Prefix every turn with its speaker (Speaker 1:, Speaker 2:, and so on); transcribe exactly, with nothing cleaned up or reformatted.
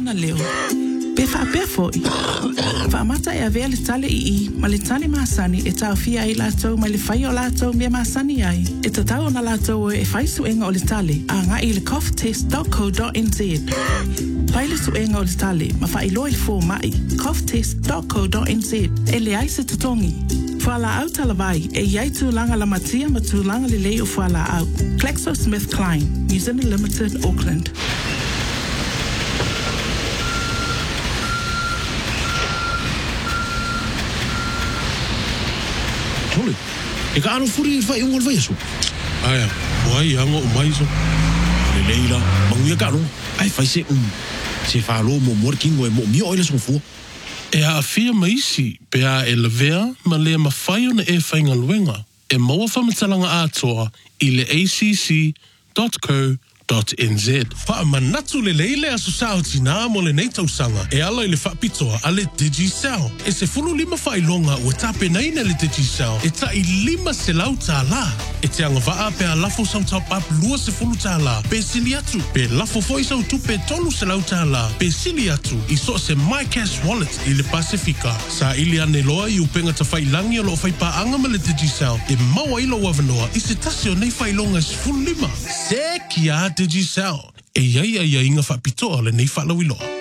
Speaker 1: ona leo. Pe whaapea foi. Whaamata e avea le tale i i, ma le tane maasani e tau fia i lātou ma le whai o lātou mea maasani ai. E tatau ona lātou e whai suenga o le tale, a ngā i le cough test dot co dot n z. Pai le suenga o le tale, ma whai loa i fō mai, cough test dot co dot n z, e le ai se tatongi. Whala au talavai, e iai tūlanga la matia ma tūlanga le lei o whala au. GlaxoSmithKline, New Zealand Limited, Auckland.
Speaker 2: Tole, e ka aro furi fai ungal vai aso.
Speaker 3: Aya, wai ango umai so.
Speaker 2: Le leila, manguia ka aro, ai fai se um. Se whaalo mo morkingo e mo mio oile so fua.
Speaker 3: E a afia maisi, pe a e levea, ma lea mawhai ona e whainga luenga. E maua whamatalanga atoa i le a c c dot co dot n z. Wha manatu le leile aso sao tina mo le nei tausanga. E ala i le whapitoa a le Digicel. E se fulu lima whailonga ua tape naina le Digicel. E ta i lima se lau tā la. E te anga waa pe a lafo sau tau pap lua se fulu tā la. Pe sili atu. Pe lafo foi sau tu pe tolu se lau tā la. Pe sili atu. I so se MyCash Wallet i le Pasifika. Sa ili ane loa i upenga ta whailangi o lo whaipaanga ma le Digicel. E maua ilo wavanoa i se tasio nei whailonga se fulu lima. Se kia Digicel. E iai ai inga whapitoa le nei whalauiloa.